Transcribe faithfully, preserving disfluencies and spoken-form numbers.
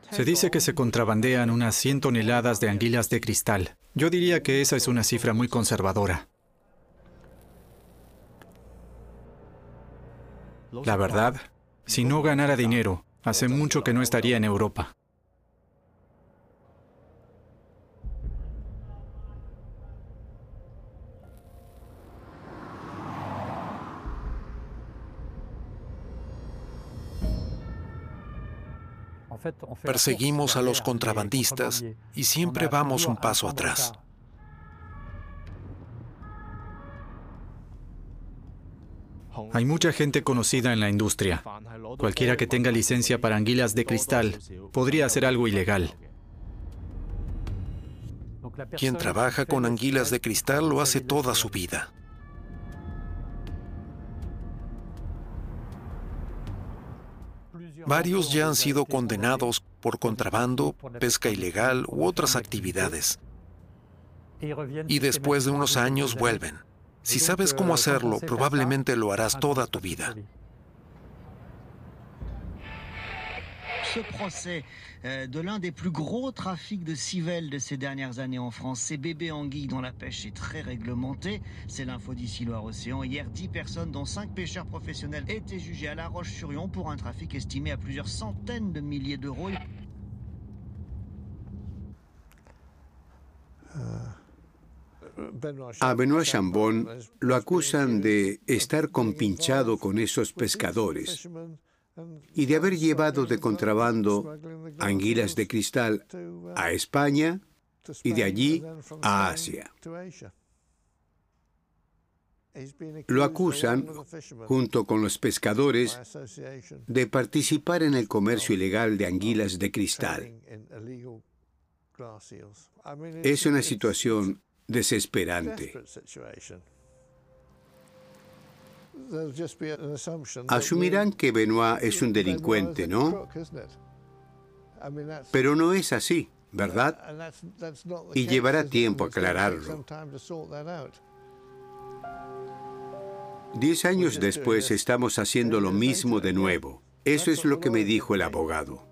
Se dice que se contrabandean unas cien toneladas de anguilas de cristal. Yo diría que esa es una cifra muy conservadora. La verdad, si no ganara dinero, hace mucho que no estaría en Europa. Perseguimos a los contrabandistas y siempre vamos un paso atrás. Hay mucha gente conocida en la industria. Cualquiera que tenga licencia para anguilas de cristal podría hacer algo ilegal. Quien trabaja con anguilas de cristal lo hace toda su vida. Varios ya han sido condenados por contrabando, pesca ilegal u otras actividades. Y después de unos años vuelven. Si sabes cómo hacerlo, probablemente lo harás toda tu vida. Ce procès euh, de l'un des plus gros trafics de civelles de ces dernières années en France, ces bébés anguilles dont la pêche est très réglementée. C'est l'info d'ici Loire-Océan. Hier, dix personnes, dont cinq pêcheurs professionnels, étaient jugées à La Roche-sur-Yon pour un trafic estimé à plusieurs centaines de milliers d'euros. A Benoît Chambon lo acusan de estar compinchado con esos pescadores y de haber llevado de contrabando anguilas de cristal a España y de allí a Asia. Lo acusan, junto con los pescadores, de participar en el comercio ilegal de anguilas de cristal. Es una situación desesperante. Asumirán que Benoît es un delincuente, ¿no? Pero no es así, ¿verdad? Y llevará tiempo aclararlo. Diez años después estamos haciendo lo mismo de nuevo. Eso es lo que me dijo el abogado.